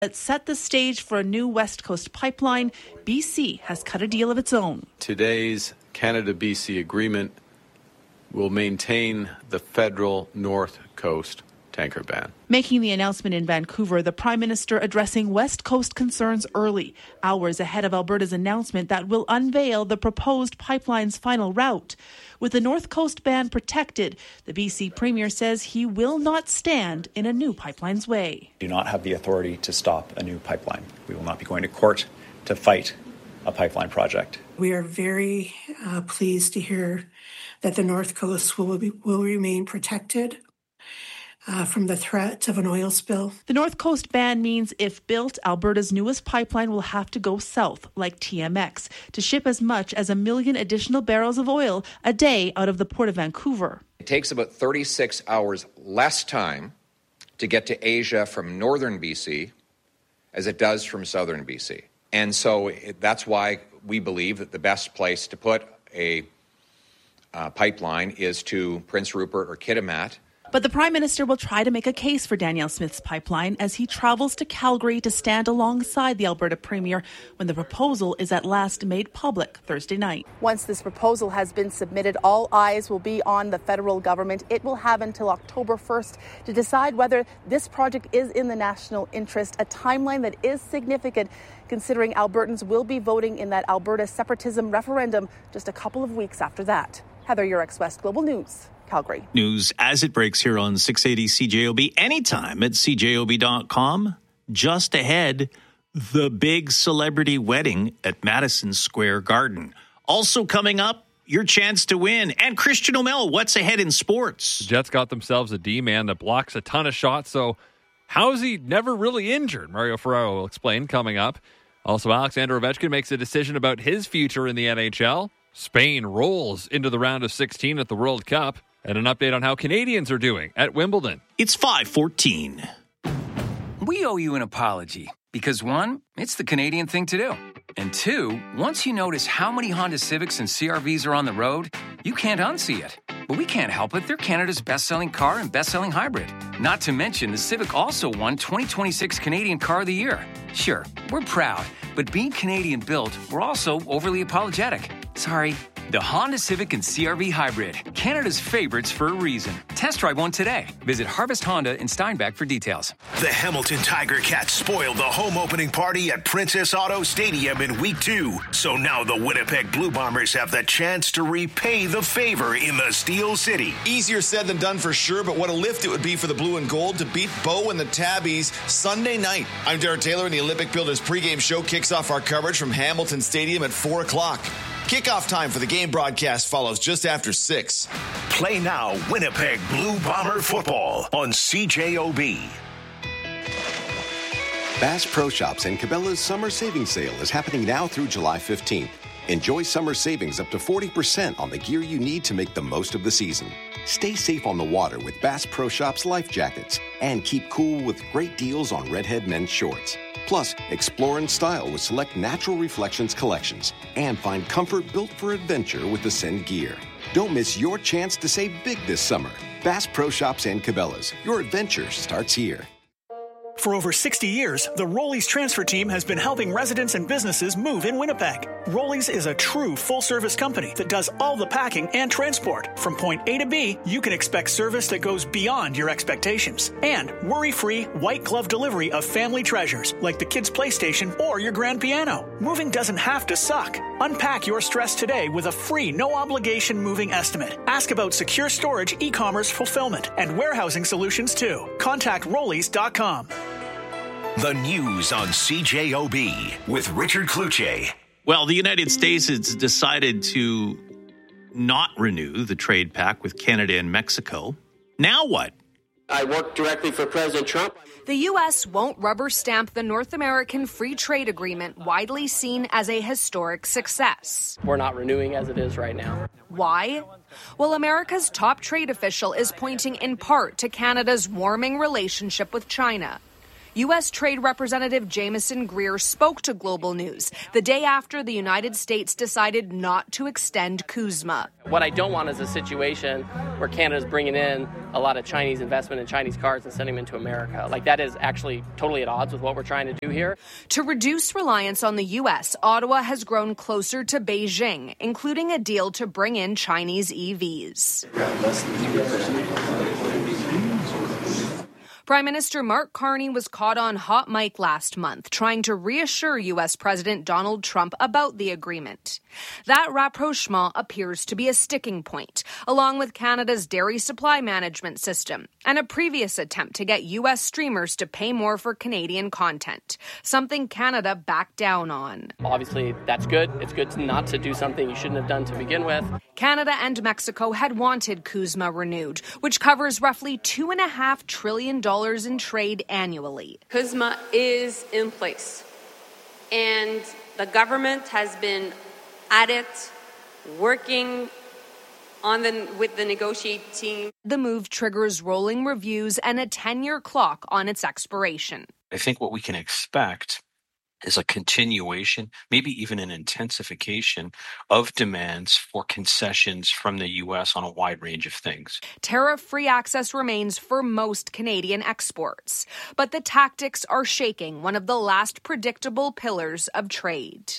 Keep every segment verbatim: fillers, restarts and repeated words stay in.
that set the stage for a new West Coast pipeline. B C has cut a deal of its own. Today's Canada-B C agreement will maintain the federal North Coast tanker ban. Making the announcement in Vancouver, the Prime Minister addressing West Coast concerns early, hours ahead of Alberta's announcement that will unveil the proposed pipeline's final route. With the North Coast ban protected, the B C Premier says he will not stand in a new pipeline's way. We do not have the authority to stop a new pipeline. We will not be going to court to fight a pipeline project. We are very uh, pleased to hear that the North Coast will, be, will remain protected Uh, from the threat of an oil spill. The North Coast ban means if built, Alberta's newest pipeline will have to go south, like T M X, to ship as much as a million additional barrels of oil a day out of the Port of Vancouver. It takes about thirty-six hours less time to get to Asia from northern B C as it does from southern B C. And so it, that's why we believe that the best place to put a uh, pipeline is to Prince Rupert or Kitimat. But the Prime Minister will try to make a case for Danielle Smith's pipeline as he travels to Calgary to stand alongside the Alberta Premier when the proposal is at last made public Thursday night. Once this proposal has been submitted, all eyes will be on the federal government. It will have until October first to decide whether this project is in the national interest, a timeline that is significant considering Albertans will be voting in that Alberta separatism referendum just a couple of weeks after that. Heather Yurex, West Global News. Calgary. News as it breaks here on six eighty C J O B, anytime at C J O B dot com. Just ahead, the big celebrity wedding at Madison Square Garden. Also coming up, your chance to win. And Christian O'Mell, what's ahead in sports? The Jets got themselves a D-man that blocks a ton of shots, so how is he never really injured? Mario Ferraro will explain coming up. Also, Alexander Ovechkin makes a decision about his future in the N H L. Spain rolls into the round of sixteen at the World Cup. And an update on how Canadians are doing at Wimbledon. It's five fourteen. We owe you an apology because, one, it's the Canadian thing to do. And two, once you notice how many Honda Civics and C R Vs are on the road, you can't unsee it. But we can't help it. They're Canada's best-selling car and best-selling hybrid. Not to mention, the Civic also won twenty twenty-six Canadian Car of the Year. Sure, we're proud, but being Canadian-built, we're also overly apologetic. Sorry. The Honda Civic and C R V Hybrid, Canada's favorites for a reason. Test drive one today. Visit Harvest Honda in Steinbach for details. The Hamilton Tiger Cats spoiled the home opening party at Princess Auto Stadium in week two. So now the Winnipeg Blue Bombers have the chance to repay the favor in the Steel City. Easier said than done for sure, but what a lift it would be for the Blue and Gold to beat Bo and the Tabbies Sunday night. I'm Derek Taylor, and the Olympic Builders pregame show kicks off our coverage from Hamilton Stadium at four o'clock. Kickoff time for the game broadcast follows just after six. Play now Winnipeg Blue Bomber football on C J O B. Bass Pro Shops and Cabela's Summer Savings Sale is happening now through July fifteenth. Enjoy summer savings up to forty percent on the gear you need to make the most of the season. Stay safe on the water with Bass Pro Shops life jackets and keep cool with great deals on Redhead men's shorts. Plus, explore in style with select Natural Reflections collections and find comfort built for adventure with Ascend gear. Don't miss your chance to save big this summer. Bass Pro Shops and Cabela's. Your adventure starts here. For over sixty years, the Rollies transfer team has been helping residents and businesses move in Winnipeg. Rollies is a true full-service company that does all the packing and transport. From point A to B, you can expect service that goes beyond your expectations. And worry-free, white-glove delivery of family treasures like the kids' PlayStation or your grand piano. Moving doesn't have to suck. Unpack your stress today with a free, no-obligation moving estimate. Ask about secure storage, e-commerce fulfillment, and warehousing solutions, too. Contact Rollies dot com. The news on C J O B with Richard Kluche. Well, the United States has decided to not renew the trade pact with Canada and Mexico. Now what? I work directly for President Trump. The U S won't rubber stamp the North American Free Trade Agreement, widely seen as a historic success. We're not renewing as it is right now. Why? Well, America's top trade official is pointing in part to Canada's warming relationship with China. U S. Trade Representative Jameson Greer spoke to Global News the day after the United States decided not to extend CUSMA. What I don't want is a situation where Canada's bringing in a lot of Chinese investment in Chinese cars and sending them into America. Like, that is actually totally at odds with what we're trying to do here. To reduce reliance on the U S, Ottawa has grown closer to Beijing, including a deal to bring in Chinese E Vs. Prime Minister Mark Carney was caught on hot mic last month trying to reassure U S. President Donald Trump about the agreement. That rapprochement appears to be a sticking point, along with Canada's dairy supply management system and a previous attempt to get U S streamers to pay more for Canadian content, something Canada backed down on. Obviously, that's good. It's good not to do something you shouldn't have done to begin with. Canada and Mexico had wanted CUSMA renewed, which covers roughly two point five trillion dollars in trade annually. CUSMA is in place, and the government has been at it, working on the, with the negotiating team. The move triggers rolling reviews and a ten-year clock on its expiration. I think what we can expect is a continuation, maybe even an intensification of demands for concessions from the U S on a wide range of things. Tariff-free access remains for most Canadian exports, but the tactics are shaking one of the last predictable pillars of trade.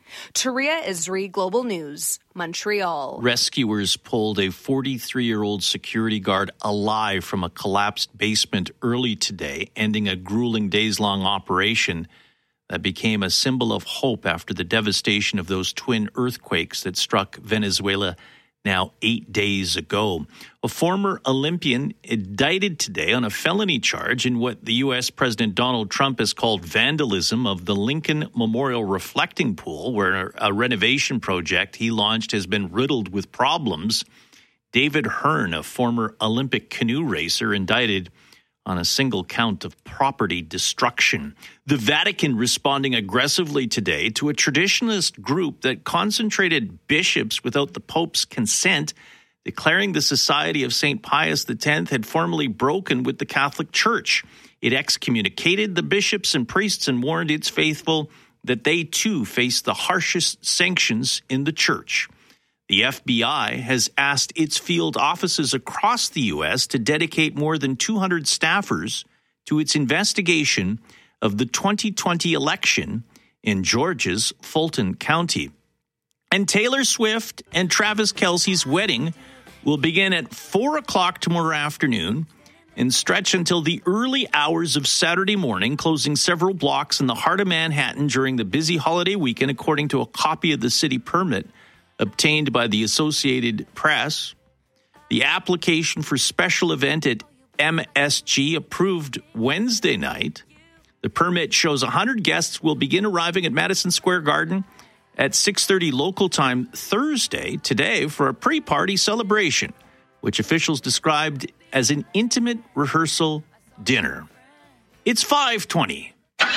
Taria Isri, Global News, Montreal. Rescuers pulled a forty-three-year-old security guard alive from a collapsed basement early today, ending a grueling days-long operation that became a symbol of hope after the devastation of those twin earthquakes that struck Venezuela now eight days ago. A former Olympian indicted today on a felony charge in what the U S. President Donald Trump has called vandalism of the Lincoln Memorial Reflecting Pool, where a renovation project he launched has been riddled with problems. David Hearn, a former Olympic canoe racer, indicted on a single count of property destruction. The Vatican responding aggressively today to a traditionalist group that concentrated bishops without the Pope's consent, declaring the Society of Saint Pius the Tenth had formally broken with the Catholic Church. It excommunicated the bishops and priests and warned its faithful that they too face the harshest sanctions in the Church. The F B I has asked its field offices across the U S to dedicate more than two hundred staffers to its investigation of the twenty twenty election in Georgia's Fulton County. And Taylor Swift and Travis Kelce's wedding will begin at four o'clock tomorrow afternoon and stretch until the early hours of Saturday morning, closing several blocks in the heart of Manhattan during the busy holiday weekend, according to a copy of the city permit obtained by the Associated Press. The application for special event at M S G approved Wednesday night. The permit shows one hundred guests will begin arriving at Madison Square Garden at six thirty local time Thursday, today, for a pre-party celebration, which officials described as an intimate rehearsal dinner. It's five twenty.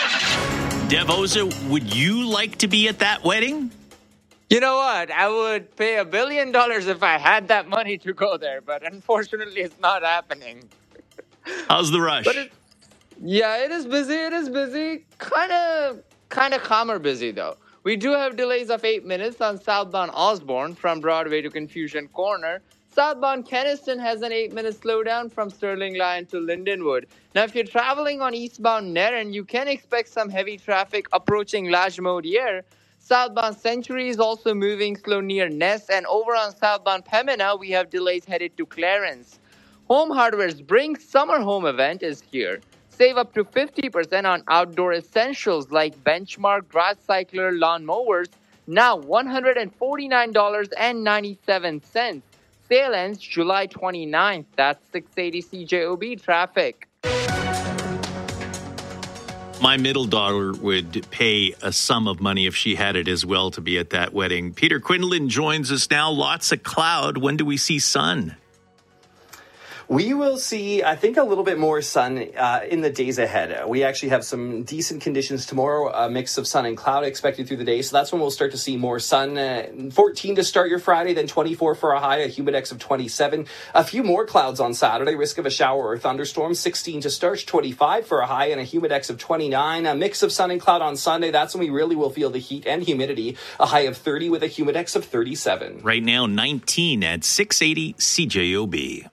Dev Oza, would you like to be at that wedding? You know what? I would pay a billion dollars if I had that money to go there, but unfortunately it's not happening. How's the rush? But it, yeah, it is busy. It is busy. Kind of kind of calmer busy, though. We do have delays of eight minutes on southbound Osborne from Broadway to Confusion Corner. Southbound Keniston has an eight-minute slowdown from Sterling Line to Lindenwood. Now, if you're traveling on eastbound Nerin, you can expect some heavy traffic approaching Lagimodiere. Southbound Century is also moving slow near Ness, and over on southbound Pembina, we have delays headed to Clarence. Home Hardware's Bring Summer Home event is here. Save up to fifty percent on outdoor essentials like Benchmark Grass Cycler lawn mowers, now one hundred forty-nine dollars and ninety-seven cents. Sale ends July twenty-ninth. That's six eighty C J O B traffic. My middle daughter would pay a sum of money if she had it as well to be at that wedding. Peter Quinlan joins us now. Lots of cloud. When do we see sun? We will see, I think, a little bit more sun uh, in the days ahead. We actually have some decent conditions tomorrow, a mix of sun and cloud expected through the day. So that's when we'll start to see more sun. Uh, fourteen to start your Friday, then twenty-four for a high, a humidex of twenty-seven. A few more clouds on Saturday, risk of a shower or thunderstorm. sixteen to start, twenty-five for a high, and a humidex of twenty-nine. A mix of sun and cloud on Sunday. That's when we really will feel the heat and humidity. A high of thirty with a humidex of thirty-seven. Right now, nineteen at six eighty C J O B.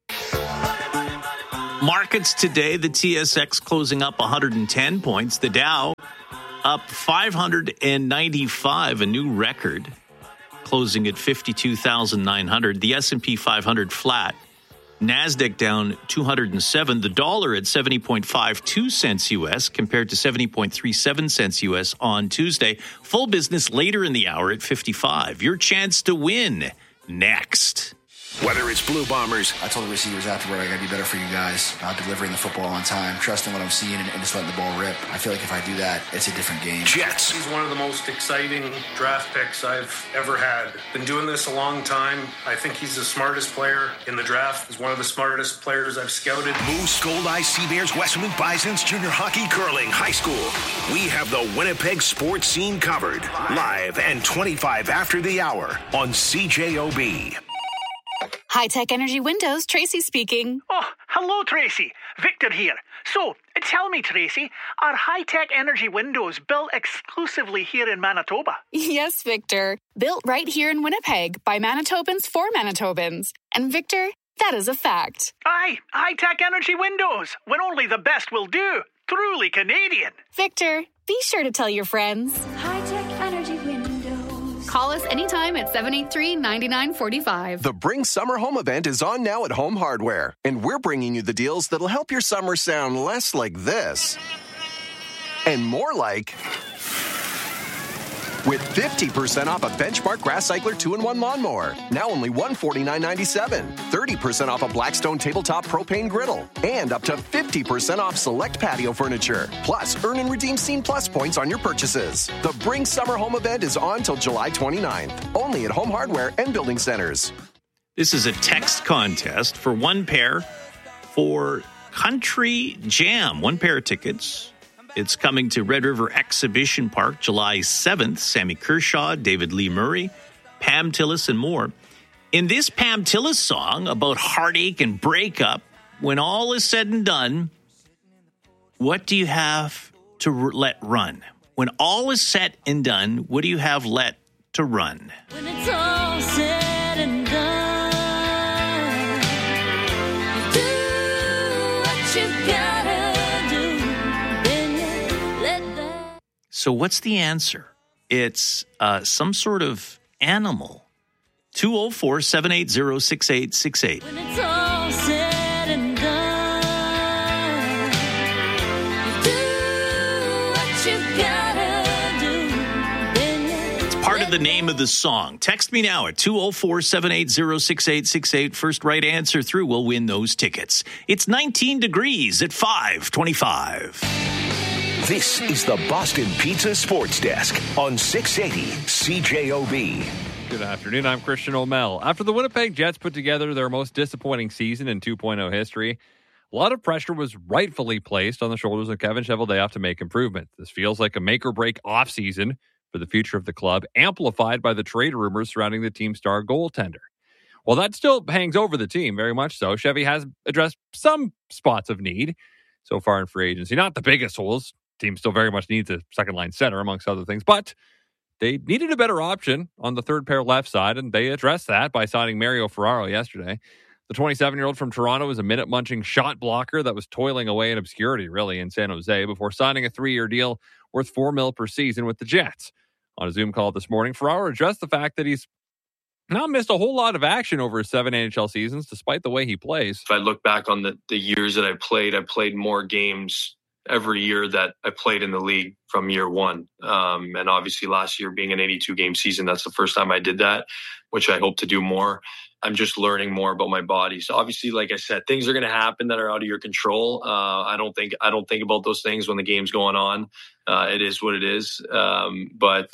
Markets today, the T S X closing up one hundred ten points. The Dow up five hundred ninety-five, a new record, closing at fifty-two thousand nine hundred. The S and P five hundred flat. NASDAQ down two hundred seven. The dollar at seventy point five two cents U S compared to seventy point three seven cents U S on Tuesday. Full business later in the hour at fifty-five. Your chance to win next. Whether it's Blue Bombers. I told the receivers afterward, I got to be better for you guys. Not delivering the football on time, trusting what I'm seeing, and, and just letting the ball rip. I feel like if I do that, it's a different game. Jets. He's one of the most exciting draft picks I've ever had. Been doing this a long time. I think he's the smartest player in the draft. He's one of the smartest players I've scouted. Moose, Gold Eye, Sea Bears, Westwood Bisons, Junior Hockey, Curling, High School. We have the Winnipeg sports scene covered. Live and twenty-five after the hour on C J O B. High-Tech Energy Windows, Tracy speaking. Oh, hello, Tracy. Victor here. So, tell me, Tracy, are High-Tech Energy Windows built exclusively here in Manitoba? Yes, Victor. Built right here in Winnipeg by Manitobans for Manitobans. And Victor, that is a fact. Aye, High-Tech Energy Windows, when only the best will do. Truly Canadian. Victor, be sure to tell your friends. High-Tech Energy Windows. Call us anytime at seven eight three, nine nine four five. The Bring Summer Home event is on now at Home Hardware, and we're bringing you the deals that'll help your summer sound less like this and more like... With fifty percent off a Benchmark Grass Cycler two in one lawnmower. Now only one hundred forty-nine dollars and ninety-seven cents. thirty percent off a Blackstone tabletop propane griddle. And up to fifty percent off select patio furniture. Plus, earn and redeem Scene Plus points on your purchases. The Bring Summer Home event is on till July twenty-ninth. Only at Home Hardware and Building Centers. This is a text contest for one pair for Country Jam. One pair of tickets. It's coming to Red River Exhibition Park July seventh. Sammy Kershaw, David Lee Murray, Pam Tillis, and more. In this Pam Tillis song about heartache and breakup, when all is said and done, what do you have to r- let run? When all is said and done, what do you have let to run? When it's all said and done, do what you gotta. So what's the answer? It's uh, some sort of animal. two oh four, seven eight zero, six eight six eight. When it's all said and done, do what you gotta do. It's part of the name of the song. Text me now at two oh four, seven eight zero, six eight six eight. First right answer through will win those tickets. It's nineteen degrees at five twenty-five. This is the Boston Pizza Sports Desk on six eighty C J O B. Good afternoon. I'm Christian O'Mell. After the Winnipeg Jets put together their most disappointing season in two point oh history, a lot of pressure was rightfully placed on the shoulders of Kevin Cheveldayoff to make improvements. This feels like a make-or-break offseason for the future of the club, amplified by the trade rumors surrounding the team's star goaltender. While that still hangs over the team, very much so, Chevy has addressed some spots of need so far in free agency. Not the biggest holes. Team still very much needs a second-line center, amongst other things. But they needed a better option on the third pair left side, and they addressed that by signing Mario Ferraro yesterday. The twenty-seven-year-old from Toronto is a minute-munching shot blocker that was toiling away in obscurity, really, in San Jose before signing a three-year deal worth four mil per season with the Jets. On a Zoom call this morning, Ferraro addressed the fact that he's not missed a whole lot of action over his seven N H L seasons, despite the way he plays. If I look back on the, the years that I played, I played more games every year that I played in the league from year one. Um, and obviously last year being an eighty-two game season, that's the first time I did that, which I hope to do more. I'm just learning more about my body. So obviously, like I said, things are going to happen that are out of your control. Uh, I don't think, I don't think about those things when the game's going on. Uh, it is what it is. Um, but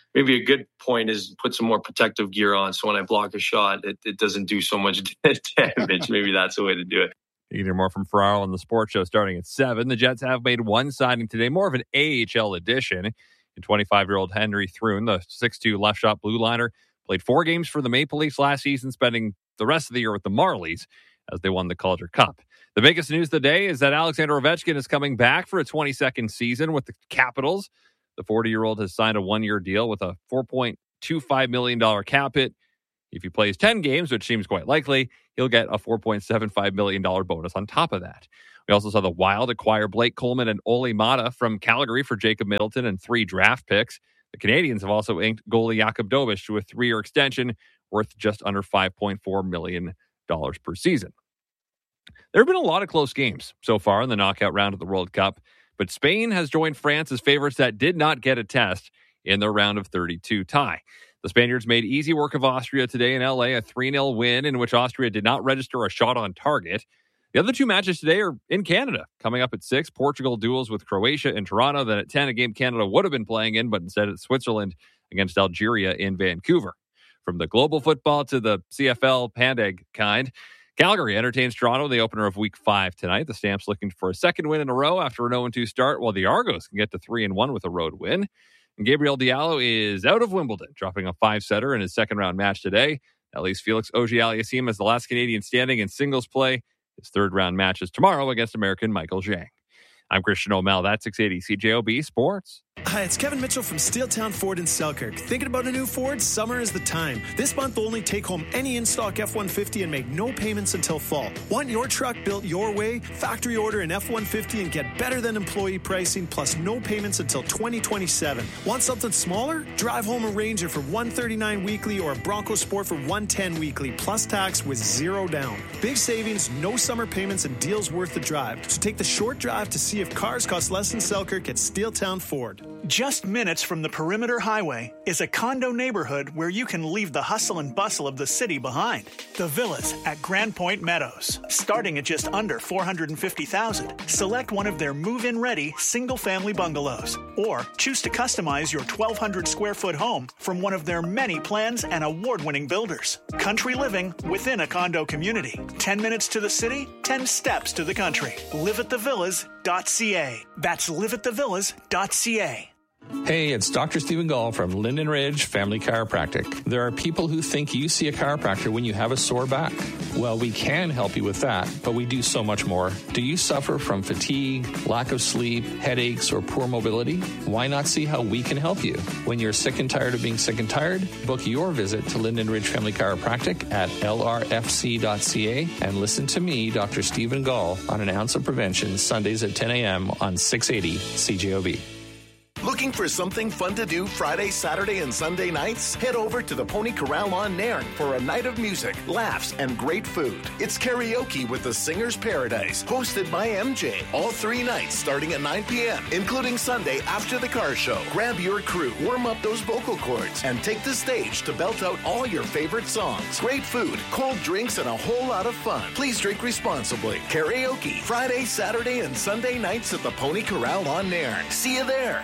maybe a good point is put some more protective gear on. So when I block a shot, it, it doesn't do so much damage. Maybe that's the way to do it. You can hear more from Ferraro on the sports show starting at seven. The Jets have made one signing today, more of an A H L edition. And twenty-five-year-old Henry Thrun, the six two left-shot blue liner, played four games for the Maple Leafs last season, spending the rest of the year with the Marlies as they won the Calder Cup. The biggest news of the day is that Alexander Ovechkin is coming back for a twenty-second season with the Capitals. The forty-year-old has signed a one-year deal with a four point two five million dollars cap hit. If he plays ten games, which seems quite likely, he'll get a four point seven five million dollars bonus on top of that. We also saw the Wild acquire Blake Coleman and Ole Mata from Calgary for Jacob Middleton and three draft picks. The Canadians have also inked goalie Jakub Dobeš to a three-year extension worth just under five point four million dollars per season. There have been a lot of close games so far in the knockout round of the World Cup, but Spain has joined France as favorites that did not get a test in their round of thirty-two tie. The Spaniards made easy work of Austria today in L A, a three nil win in which Austria did not register a shot on target. The other two matches today are in Canada. Coming up at six, Portugal duels with Croatia in Toronto. Then at ten, a game Canada would have been playing in, but instead it's Switzerland against Algeria in Vancouver. From the global football to the C F L Pandag kind, Calgary entertains Toronto in the opener of Week five tonight. The Stamps looking for a second win in a row after an oh and two start, while the Argos can get to three and one with a road win. And Gabriel Diallo is out of Wimbledon, dropping a five-setter in his second-round match today. That leaves Felix Auger-Aliassime as the last Canadian standing in singles play. His third-round match is tomorrow against American Michael Zhang. I'm Christian O'Mell. That's six eighty C J O B Sports. Hi, it's Kevin Mitchell from Steeltown Ford in Selkirk. Thinking about a new Ford? Summer is the time. This month, only take home any in-stock F one fifty and make no payments until fall. Want your truck built your way? Factory order an F one fifty and get better than employee pricing plus no payments until twenty twenty-seven. Want something smaller? Drive home a Ranger for one thirty-nine weekly or a Bronco Sport for one ten weekly plus tax with zero down. Big savings, no summer payments, and deals worth the drive. So take the short drive to see if cars cost less than Selkirk at Steeltown Ford. Just minutes from the Perimeter Highway is a condo neighborhood where you can leave the hustle and bustle of the city behind. The Villas at Grand Point Meadows. Starting at just under four hundred fifty thousand dollars, select one of their move-in ready single-family bungalows or choose to customize your twelve hundred square foot home from one of their many plans and award-winning builders. Country living within a condo community. ten minutes to the city, ten steps to the country. live at the villas dot c a. That's live at the villas dot c a. Hey, it's Doctor Stephen Gall from Linden Ridge Family Chiropractic. There are people who think you see a chiropractor when you have a sore back. Well, we can help you with that, but we do so much more. Do you suffer from fatigue, lack of sleep, headaches, or poor mobility? Why not see how we can help you? When you're sick and tired of being sick and tired, book your visit to Linden Ridge Family Chiropractic at L R F C dot c a and listen to me, Doctor Stephen Gall, on An Ounce of Prevention, Sundays at ten a.m. on six eighty C J O B. Looking for something fun to do Friday, Saturday, and Sunday nights? Head over to the Pony Corral on Nairn for a night of music, laughs, and great food. It's karaoke with the Singer's Paradise, hosted by M J. All three nights starting at nine p.m., including Sunday after the car show. Grab your crew, warm up those vocal cords, and take the stage to belt out all your favorite songs. Great food, cold drinks, and a whole lot of fun. Please drink responsibly. Karaoke, Friday, Saturday, and Sunday nights at the Pony Corral on Nairn. See you there.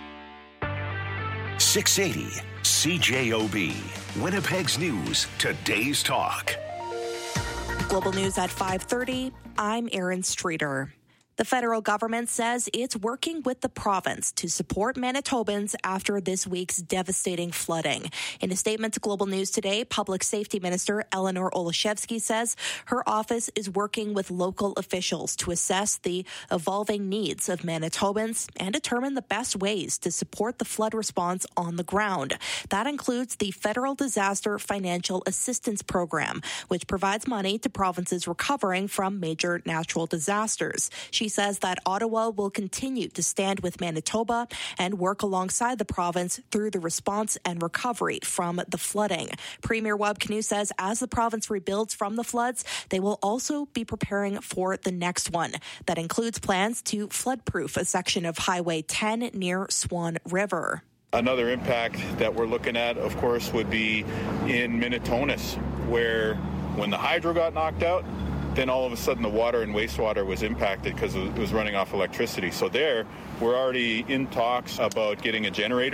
six eighty C J O B, Winnipeg's News, today's talk. Global News at five thirty. I'm Erin Streeter. The federal government says it's working with the province to support Manitobans after this week's devastating flooding. In a statement to Global News today, Public Safety Minister Eleanor Olszewski says her office is working with local officials to assess the evolving needs of Manitobans and determine the best ways to support the flood response on the ground. That includes the Federal Disaster Financial Assistance Program, which provides money to provinces recovering from major natural disasters. She says that Ottawa will continue to stand with Manitoba and work alongside the province through the response and recovery from the flooding. Premier Wab Kinew says as the province rebuilds from the floods, they will also be preparing for the next one. That includes plans to flood-proof a section of Highway ten near Swan River. Another impact that we're looking at, of course, would be in Minitonas, where when the hydro got knocked out, then all of a sudden the water and wastewater was impacted because it was running off electricity. So there, we're already in talks about getting a generator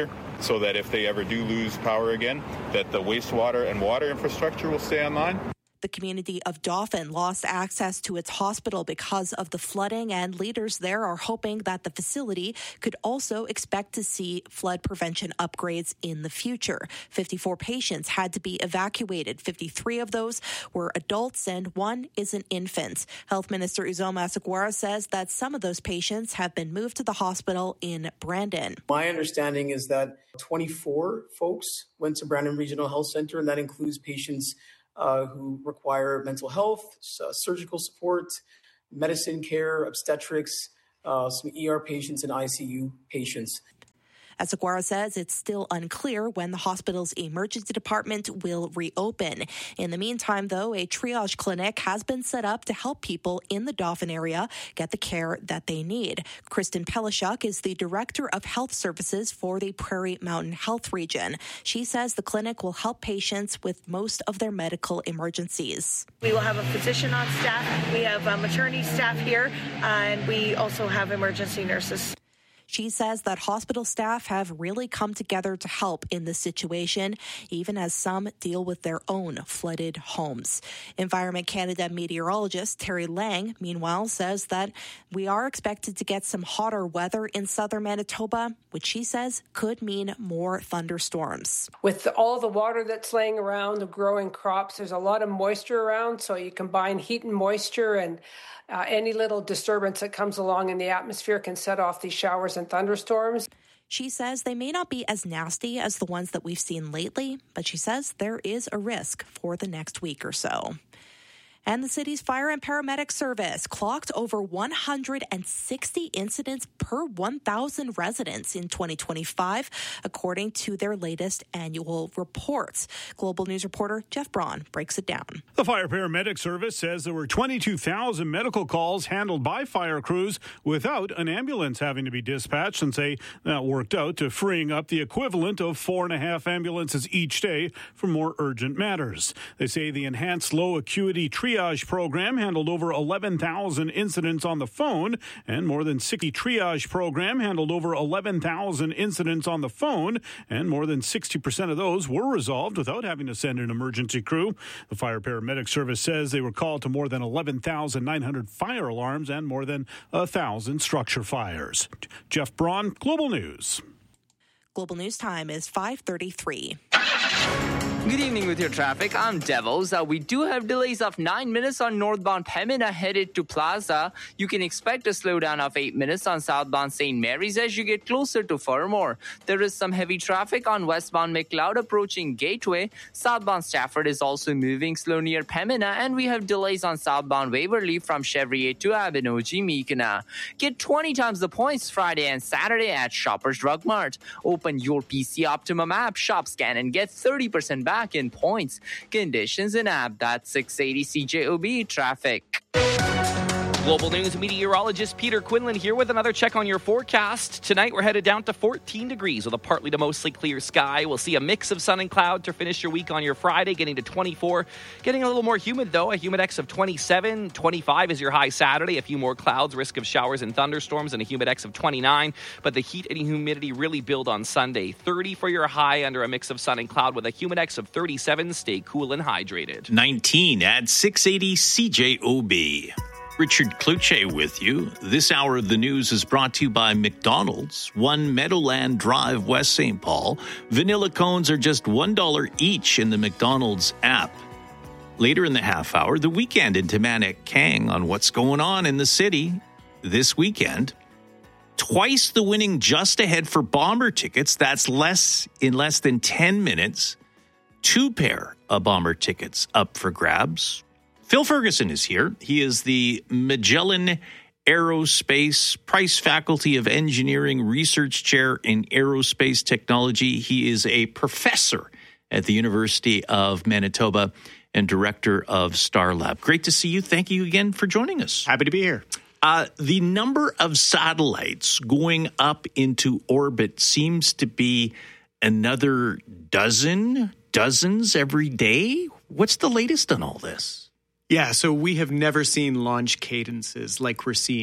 so that if they ever do lose power again, that the wastewater and water infrastructure will stay online. The community of Dauphin lost access to its hospital because of the flooding, and leaders there are hoping that the facility could also expect to see flood prevention upgrades in the future. fifty-four patients had to be evacuated. fifty-three of those were adults and one is an infant. Health Minister Uzoma Asseguara says that some of those patients have been moved to the hospital in Brandon. My understanding is that twenty-four folks went to Brandon Regional Health Center, and that includes patients Uh, who require mental health, uh, surgical support, medicine care, obstetrics, uh, some E R patients, and I C U patients. Asseguara says it's still unclear when the hospital's emergency department will reopen. In the meantime, though, a triage clinic has been set up to help people in the Dauphin area get the care that they need. Kristen Pelishuk is the Director of Health Services for the Prairie Mountain Health Region. She says the clinic will help patients with most of their medical emergencies. We will have a physician on staff. We have a maternity staff here, and we also have emergency nurses. She says that hospital staff have really come together to help in this situation, even as some deal with their own flooded homes. Environment Canada meteorologist Terry Lang, meanwhile, says that we are expected to get some hotter weather in southern Manitoba, which she says could mean more thunderstorms. With all the water that's laying around, the growing crops, there's a lot of moisture around, so you combine heat and moisture, and Uh, any little disturbance that comes along in the atmosphere can set off these showers and thunderstorms. She says they may not be as nasty as the ones that we've seen lately, but she says there is a risk for the next week or so. And the city's fire and paramedic service clocked over one hundred sixty incidents per one thousand residents in twenty twenty-five, according to their latest annual reports. Global News reporter Jeff Braun breaks it down. The fire paramedic service says there were twenty-two thousand medical calls handled by fire crews without an ambulance having to be dispatched, and say that worked out to freeing up the equivalent of four and a half ambulances each day for more urgent matters. They say the enhanced low acuity triage triage program handled over eleven thousand incidents on the phone, and more than sixty triage program handled over eleven thousand incidents on the phone, and more than sixty percent of those were resolved without having to send an emergency crew. The fire paramedic service says they were called to more than eleven thousand nine hundred fire alarms and more than one thousand structure fires. Jeff Braun, Global News. Global News time is five thirty-three. Good evening with your traffic. I'm Devos. Uh, we do have delays of nine minutes on northbound Pembina headed to Plaza. You can expect a slowdown of eight minutes on southbound Saint Mary's as you get closer to Fermor. There is some heavy traffic on westbound McLeod approaching Gateway. Southbound Stafford is also moving slow near Pembina, and we have delays on southbound Waverly from Chevrier to Abinogi Meekina. Get twenty times the points Friday and Saturday at Shoppers Drug Mart. Open your P C Optimum app, shop, scan, and get thirty percent back in points. Conditions in app. That's six eighty C J O B traffic. Global News meteorologist Peter Quinlan here with another check on your forecast. Tonight we're headed down to fourteen degrees with a partly to mostly clear sky. We'll see a mix of sun and cloud to finish your week on your Friday, getting to twenty-four. Getting a little more humid though, a humidex of twenty-seven. twenty-five is your high Saturday. A few more clouds, risk of showers and thunderstorms, and a humidex of twenty-nine. But the heat and humidity really build on Sunday. thirty for your high under a mix of sun and cloud with a humidex of thirty-seven. Stay cool and hydrated. nineteen at six eighty C J O B. Richard Kluche with you. This hour of the news is brought to you by McDonald's, one Meadowland Drive, West Saint Paul. Vanilla cones are just one dollar each in the McDonald's app. Later in the half hour, the weekend in Tamanek Kang on what's going on in the city this weekend. Twice the winning Just Ahead for Bomber tickets. That's less in less than ten minutes. Two pair of Bomber tickets up for grabs. Phil Ferguson is here. He is the Magellan Aerospace Price Faculty of Engineering Research Chair in Aerospace Technology. He is a professor at the University of Manitoba and director of Star Lab. Great to see you. Thank you again for joining us. Happy to be here. Uh, the number of satellites going up into orbit seems to be another dozen, dozens every day. What's the latest on all this? Yeah, so we have never seen launch cadences like we're seeing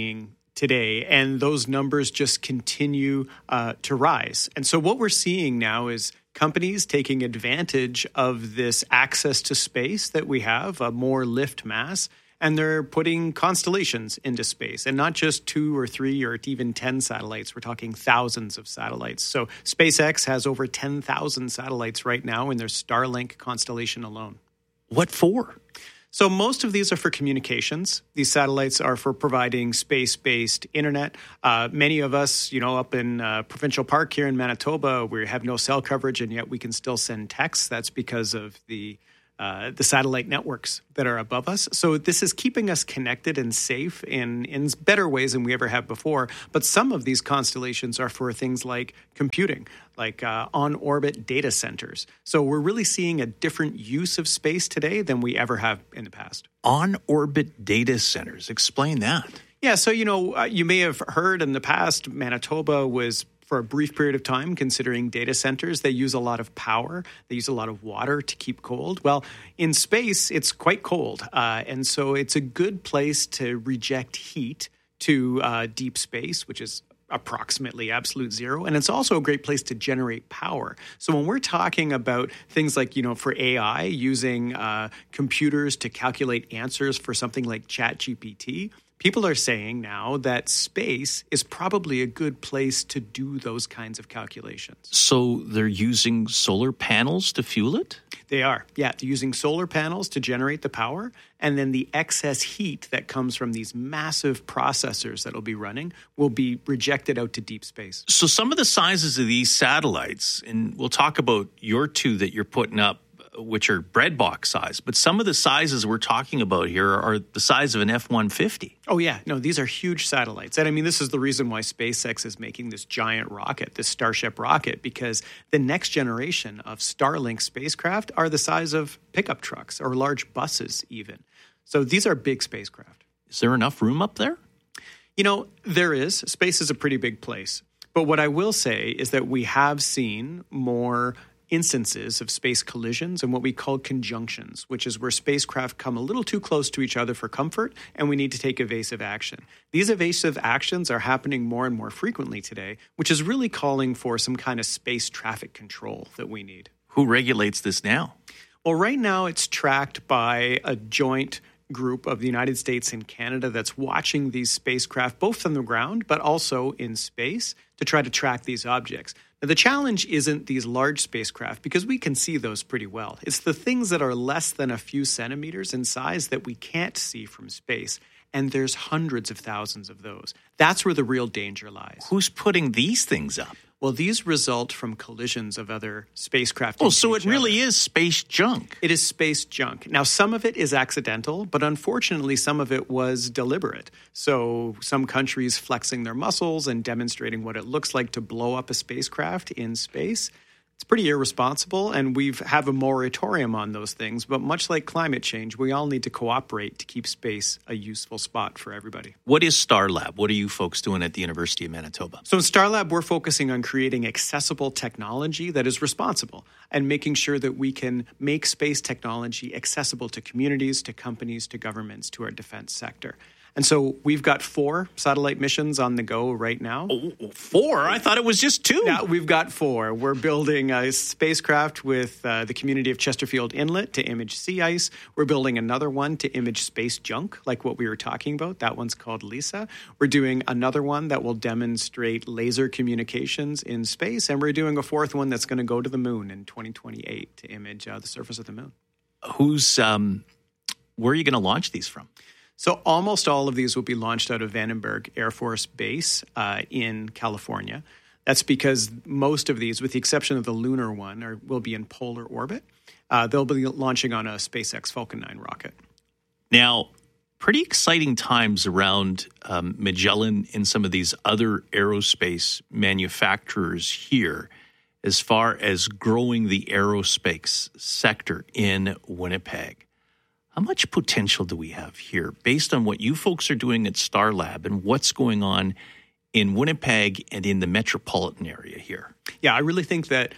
today, and those numbers just continue uh, to rise. And so what we're seeing now is companies taking advantage of this access to space that we have, a more lift mass, and they're putting constellations into space, and not just two or three or even ten satellites. We're talking thousands of satellites. So SpaceX has over ten thousand satellites right now in their Starlink constellation alone. What for? So most of these are for communications. These satellites are for providing space-based internet. Uh, many of us, you know, up in uh, Provincial Park here in Manitoba, we have no cell coverage, and yet we can still send texts. That's because of the uh, the satellite networks that are above us. So this is keeping us connected and safe in, in better ways than we ever have before. But some of these constellations are for things like computing, like uh, on-orbit data centers. So we're really seeing a different use of space today than we ever have in the past. On-orbit data centers. Explain that. Yeah, so, you know, uh, you may have heard in the past, Manitoba was, for a brief period of time, considering data centers. They use a lot of power. They use a lot of water to keep cold. Well, in space, it's quite cold. Uh, and so it's a good place to reject heat to uh, deep space, which is approximately absolute zero. And it's also a great place to generate power. So when we're talking about things like, you know, for A I, using uh, computers to calculate answers for something like ChatGPT, people are saying now that space is probably a good place to do those kinds of calculations. So they're using solar panels to fuel it? They are, yeah. They're using solar panels to generate the power, and then the excess heat that comes from these massive processors that will be running will be rejected out to deep space. So some of the sizes of these satellites, and we'll talk about your two that you're putting up, which are bread box size, but some of the sizes we're talking about here are the size of an F one fifty. Oh, yeah. No, these are huge satellites. And I mean, this is the reason why SpaceX is making this giant rocket, this Starship rocket, because the next generation of Starlink spacecraft are the size of pickup trucks or large buses even. So these are big spacecraft. Is there enough room up there? You know, there is. Space is a pretty big place. But what I will say is that we have seen more instances of space collisions and what we call conjunctions, which is where spacecraft come a little too close to each other for comfort, and we need to take evasive action. These evasive actions are happening more and more frequently today, which is really calling for some kind of space traffic control that we need. Who regulates this now? Well, right now it's tracked by a joint group of the United States and Canada that's watching these spacecraft, both on the ground, but also in space, to try to track these objects. Now, the challenge isn't these large spacecraft, because we can see those pretty well. It's the things that are less than a few centimeters in size that we can't see from space. And there's hundreds of thousands of those. That's where the real danger lies. Who's putting these things up? Well, these result from collisions of other spacecraft. Oh, so it really is space junk. It is space junk. Now, some of it is accidental, but unfortunately, some of it was deliberate. So some countries flexing their muscles and demonstrating what it looks like to blow up a spacecraft in space. It's pretty irresponsible, and we have a moratorium on those things. But much like climate change, we all need to cooperate to keep space a useful spot for everybody. What is Starlab? What are you folks doing at the University of Manitoba? So in Starlab, we're focusing on creating accessible technology that is responsible and making sure that we can make space technology accessible to communities, to companies, to governments, to our defense sector. And so we've got four satellite missions on the go right now. Oh, four? I thought it was just two. Yeah, we've got four. We're building a spacecraft with uh, the community of Chesterfield Inlet to image sea ice. We're building another one to image space junk, like what we were talking about. That one's called LISA. We're doing another one that will demonstrate laser communications in space. And we're doing a fourth one that's going to go to the moon in twenty twenty-eight to image uh, the surface of the moon. Who's, um, where are you going to launch these from? So almost all of these will be launched out of Vandenberg Air Force Base uh, in California. That's because most of these, with the exception of the lunar one, are, will be in polar orbit. Uh, they'll be launching on a SpaceX Falcon nine rocket. Now, pretty exciting times around um, Magellan and some of these other aerospace manufacturers here as far as growing the aerospace sector in Winnipeg. How much potential do we have here based on what you folks are doing at Starlab and what's going on in Winnipeg and in the metropolitan area here? Yeah, I really think that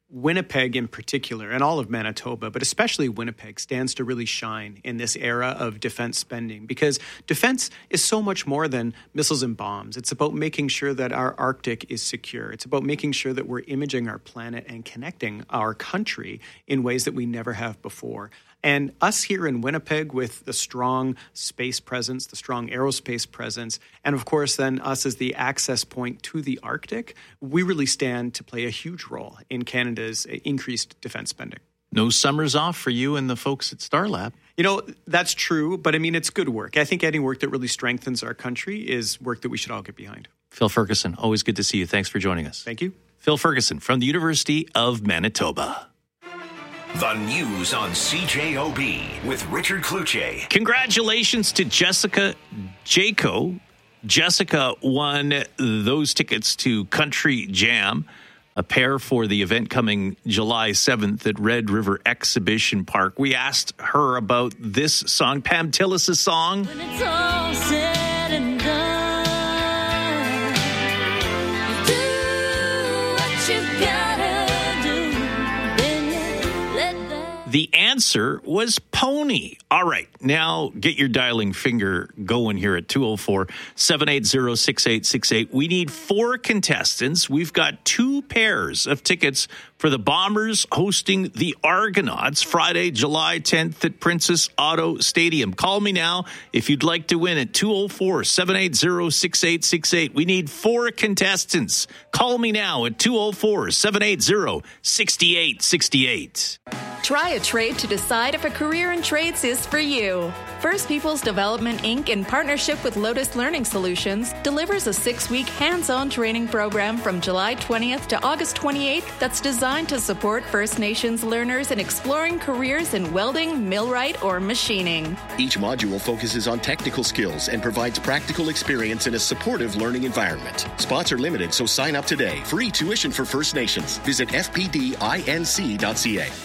Winnipeg in particular, and all of Manitoba, but especially Winnipeg, stands to really shine in this era of defense spending, because defense is so much more than missiles and bombs. It's about making sure that our Arctic is secure. It's about making sure that we're imaging our planet and connecting our country in ways that we never have before. And us here in Winnipeg with the strong space presence, the strong aerospace presence, and of course then us as the access point to the Arctic, we really stand to play a huge role in Canada's increased defense spending. No summers off for you and the folks at Starlab. You know, that's true, but I mean, it's good work. I think any work that really strengthens our country is work that we should all get behind. Phil Ferguson, always good to see you. Thanks for joining us. Thank you. Phil Ferguson from the University of Manitoba. The news on C J O B with Richard Kluche. Congratulations to Jessica Jaco. Jessica won those tickets to Country Jam, a pair for the event coming July seventh at Red River Exhibition Park. We asked her about this song, Pam Tillis' song. When it's all said and done, you do what you gotta do, then you let that. The answer was Pony. All right, now get your dialing finger going here at two oh four, seven eight zero, six eight six eight. We need four contestants. We've got two pairs of tickets for the Bombers hosting the Argonauts Friday, July tenth at Princess Auto Stadium. Call me now if you'd like to win at two oh four, seven eight zero, six eight six eight. We need four contestants. Call me now at two oh four, seven eight zero, six eight six eight. Try a trade to decide if a career in trades is for you. First Peoples Development, Incorporated, in partnership with Lotus Learning Solutions, delivers a six-week hands-on training program from July twentieth to August twenty-eighth that's designed to support First Nations learners in exploring careers in welding, millwright, or machining. Each module focuses on technical skills and provides practical experience in a supportive learning environment. Spots are limited, so sign up today. Free tuition for First Nations. Visit f p d inc dot c a.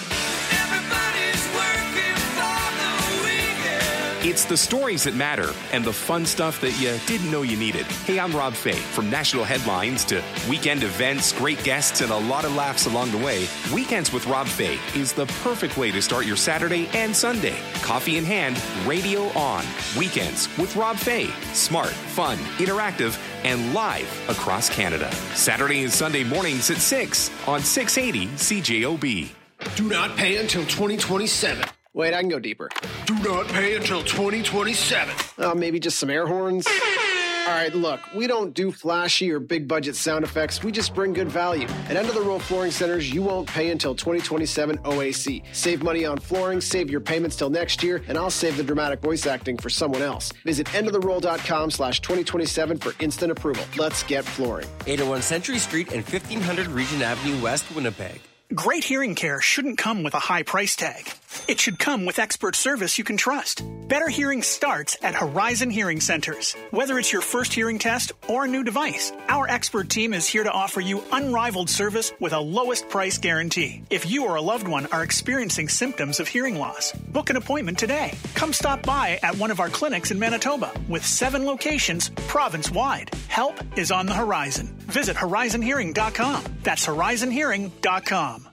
It's the stories that matter and the fun stuff that you didn't know you needed. Hey, I'm Rob Fay. From national headlines to weekend events, great guests, and a lot of laughs along the way, Weekends with Rob Fay is the perfect way to start your Saturday and Sunday. Coffee in hand, radio on. Weekends with Rob Fay. Smart, fun, interactive, and live across Canada. Saturday and Sunday mornings at six on six eighty C J O B. Do not pay until twenty twenty-seven. Wait, I can go deeper. Do not pay until twenty twenty-seven. Uh, maybe just some air horns. All right, look, we don't do flashy or big budget sound effects. We just bring good value. At End of the Row Flooring Centers, you won't pay until twenty twenty-seven O A C. Save money on flooring, save your payments till next year, and I'll save the dramatic voice acting for someone else. Visit endoftheroll.com slash 2027 for instant approval. Let's get flooring. eight oh one Century Street and fifteen hundred Regent Avenue West, Winnipeg. Great hearing care shouldn't come with a high price tag. It should come with expert service you can trust. Better hearing starts at Horizon Hearing Centers. Whether it's your first hearing test or a new device, our expert team is here to offer you unrivaled service with a lowest price guarantee. If you or a loved one are experiencing symptoms of hearing loss, book an appointment today. Come stop by at one of our clinics in Manitoba with seven locations province-wide. Help is on the horizon. Visit horizon hearing dot com. That's horizon hearing dot com.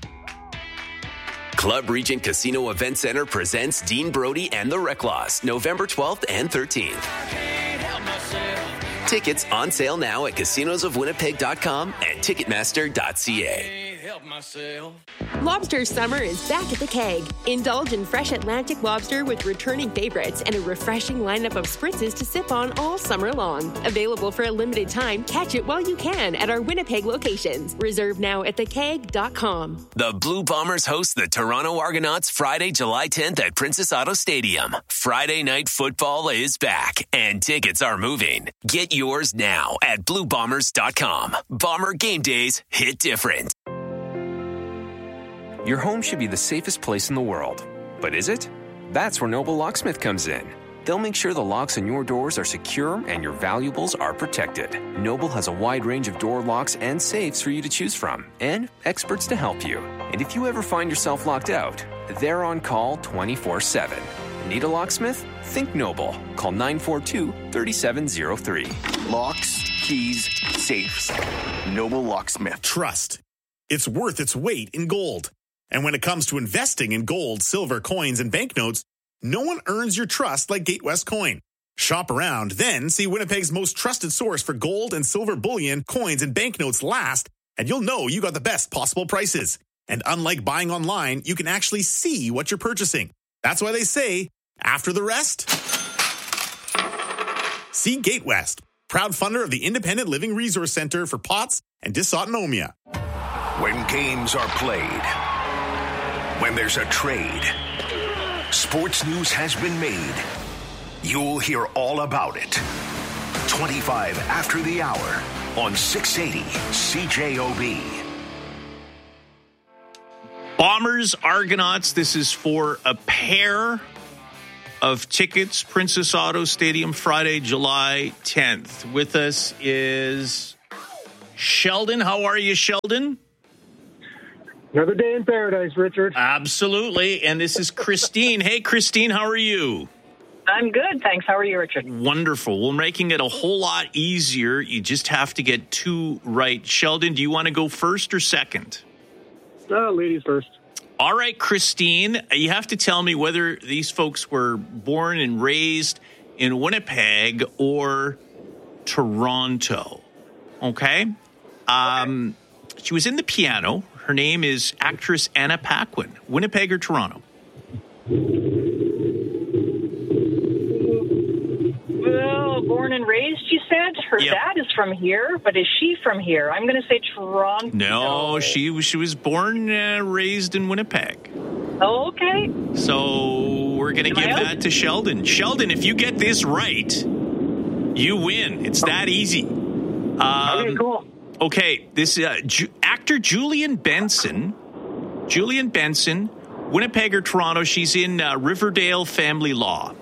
Club Regent Casino Event Center presents Dean Brody and the Reclaws, November twelfth and thirteenth. Tickets on sale now at casinos of winnipeg dot com and ticketmaster dot c a. Lobster summer is back at the Keg. Indulge in fresh Atlantic lobster with returning favorites and a refreshing lineup of spritzes to sip on all summer long. Available for a limited time, catch it while you can at our Winnipeg locations. Reserve now at the keg dot com. The Blue Bombers host the Toronto Argonauts Friday, July tenth at Princess Auto Stadium. Friday night football is back and tickets are moving. Get yours now at blue bombers dot com. Bomber game days hit different. Your home should be the safest place in the world. But is it? That's where Noble Locksmith comes in. They'll make sure the locks on your doors are secure and your valuables are protected. Noble has a wide range of door locks and safes for you to choose from, and experts to help you. And if you ever find yourself locked out, they're on call twenty-four seven. Need a locksmith? Think Noble. Call nine four two, three seven zero three. Locks, keys, safes. Noble Locksmith. Trust. it's worth its weight in gold. And when it comes to investing in gold, silver, coins, and banknotes, no one earns your trust like Gatewest Coin. Shop around, then see Winnipeg's most trusted source for gold and silver bullion, coins, and banknotes last, and you'll know you got the best possible prices. And unlike buying online, you can actually see what you're purchasing. That's why they say, after the rest, see Gatewest, proud funder of the Independent Living Resource Center for P O T S and dysautonomia. When games are played, when there's a trade, sports news has been made. You'll hear all about it. twenty-five after the hour on six eighty C J O B. Bombers, Argonauts, this is for a pair of tickets, Princess Auto Stadium, Friday, July tenth. With us is Sheldon. How are you, Sheldon? Another day in paradise, Richard. Absolutely. And this is Christine. Hey, Christine, how are you? I'm good, thanks. How are you, Richard? Wonderful. We're making it a whole lot easier. You just have to get two right. Sheldon, do you want to go first or second? Uh, ladies first. All right, Christine, you have to tell me whether these folks were born and raised in Winnipeg or Toronto. Okay? Um, okay. She was in the piano. Her name is actress Anna Paquin. Winnipeg or Toronto? Well, born and raised, you said? Her yep. dad is from here, but is she from here? I'm going to say Toronto. No, she was, she was born and uh, raised in Winnipeg. Oh, okay. So we're going to give that to Sheldon. Sheldon, if you get this right, you win. It's that easy. Um, okay, cool. Okay, this uh, Ju- actor Julian Benson, Julian Benson, Winnipeg or Toronto, she's in uh, Riverdale Family Law.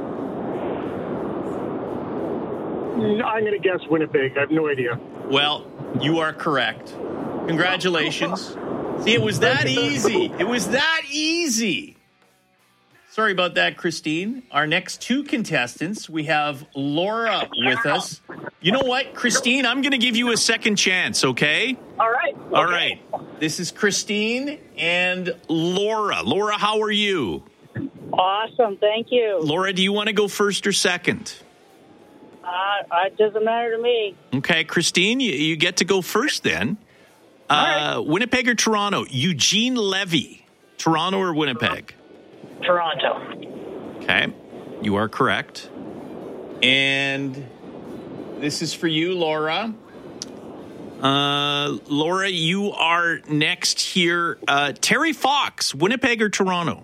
I'm going to guess Winnipeg. I have no idea. Well, you are correct. Congratulations. See, it was that easy. It was that easy. Sorry about that, Christine. Our next two contestants, we have Laura with us. You know what, Christine? I'm going to give you a second chance, okay? All right. All okay. right. This is Christine and Laura. Laura, how are you? Awesome. Thank you. Laura, do you want to go first or second? Uh, it doesn't matter to me. Okay, Christine, you, you get to go first then. Uh, right. Winnipeg or Toronto? Eugene Levy. Toronto or Winnipeg? Toronto. Okay, you are correct. And this is for you, Laura. Uh, Laura, you are next here. Uh, Terry Fox, Winnipeg or Toronto?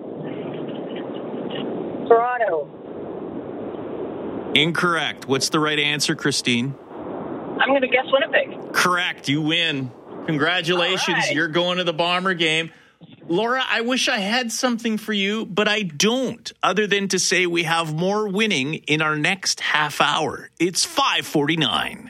Toronto. Incorrect. What's the right answer, Christine? I'm going to guess Winnipeg. Correct. You win. Congratulations. Right. You're going to the Bomber game. Laura, I wish I had something for you, but I don't, other than to say we have more winning in our next half hour. It's five forty-nine.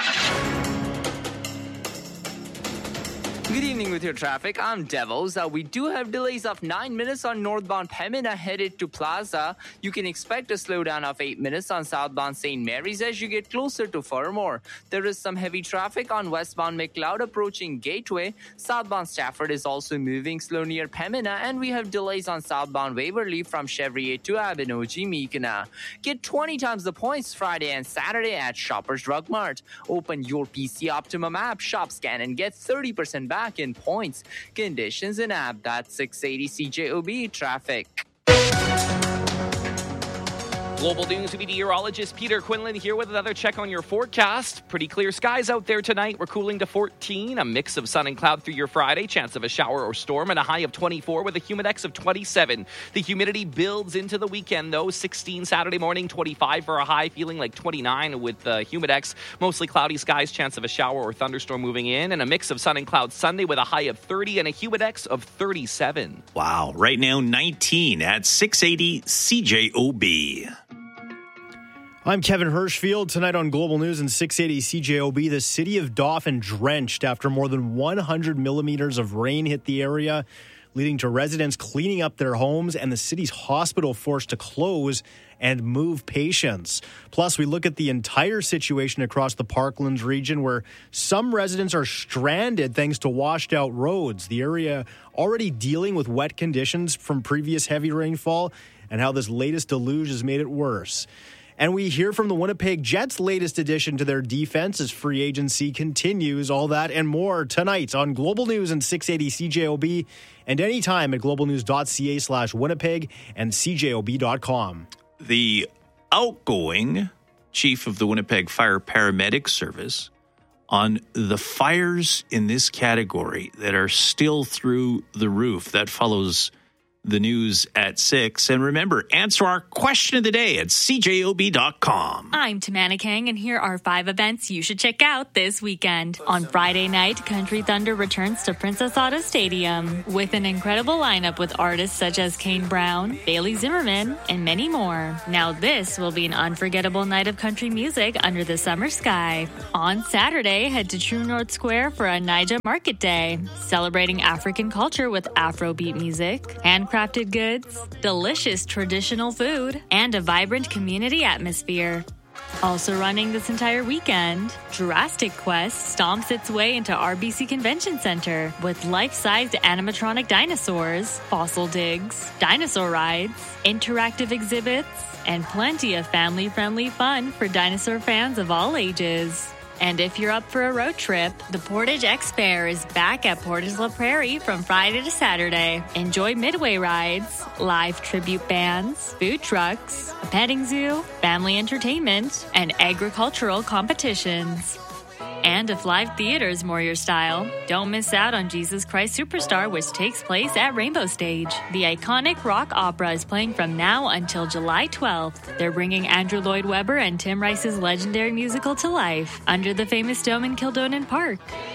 Good evening with your traffic. I'm Devils. Uh, we do have delays of nine minutes on northbound Pembina headed to Plaza. You can expect a slowdown of eight minutes on southbound Saint Mary's as you get closer to Fermor. There is some heavy traffic on westbound McLeod approaching Gateway. Southbound Stafford is also moving slow near Pembina, and we have delays on southbound Waverly from Chevrier to Abinogi Meekina. Get twenty times the points Friday and Saturday at Shoppers Drug Mart. Open your P C Optimum app, shop, scan, and get thirty percent back in points. Conditions in app. That's six eighty C J O B traffic. Global News meteorologist Peter Quinlan here with another check on your forecast. Pretty clear skies out there tonight. We're cooling to fourteen, a mix of sun and cloud through your Friday, chance of a shower or storm, and a high of twenty-four with a humidex of twenty-seven. The humidity builds into the weekend, though. sixteen Saturday morning, twenty-five for a high, feeling like twenty-nine with the humidex. Mostly cloudy skies, chance of a shower or thunderstorm moving in, and a mix of sun and cloud Sunday with a high of thirty and a humidex of thirty-seven. Wow. Right now, nineteen at six eighty C J O B. I'm Kevin Hirschfield. Tonight on Global News and six eighty C J O B, the city of Dauphin drenched after more than one hundred millimeters of rain hit the area. leading to residents cleaning up their homes and the city's hospital forced to close and move patients. Plus, we look at the entire situation across the Parklands region where some residents are stranded thanks to washed out roads. The area already dealing with wet conditions from previous heavy rainfall and how this latest deluge has made it worse. And we hear from the Winnipeg Jets' latest addition to their defense as free agency continues. All that and more tonight on Global News and six eighty C J O B and anytime at globalnews.ca slash Winnipeg and C J O B dot com. The outgoing chief of the Winnipeg Fire Paramedic Service on the fires in this category that are still through the roof. That follows the news at six. And remember, answer our question of the day at C J O B dot com. I'm Tamana Kang, and here are five events you should check out this weekend. On Friday night, Country Thunder returns to Princess Auto Stadium with an incredible lineup with artists such as Kane Brown, Bailey Zimmerman, and many more. Now this will be an unforgettable night of country music under the summer sky. On Saturday, head to True North Square for a Naija Market Day, celebrating African culture with Afrobeat music, handcrafted goods, delicious traditional food, and a vibrant community atmosphere. Also running this entire weekend, Jurassic Quest stomps its way into R B C Convention Center with life-sized animatronic dinosaurs, fossil digs, dinosaur rides, interactive exhibits, and plenty of family-friendly fun for dinosaur fans of all ages. And if you're up for a road trip, the Portage X Fair is back at Portage La Prairie from Friday to Saturday. Enjoy midway rides, live tribute bands, food trucks, a petting zoo, family entertainment, and agricultural competitions. And if live theater is more your style, don't miss out on Jesus Christ Superstar, which takes place at Rainbow Stage. The iconic rock opera is playing from now until July twelfth. They're bringing Andrew Lloyd Webber and Tim Rice's legendary musical to life under the famous dome in Kildonan Park.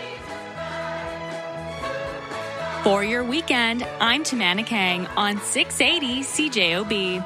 For your weekend, I'm Tamana Kang on six eighty C J O B.